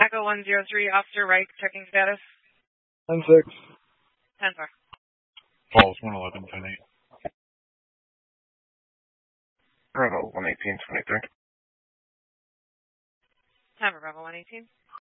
Echo 103, Officer Wright, checking status. 10-6. 10-4. Falls 111, 10-8. Bravo 118, 23. 10 for Bravo 118.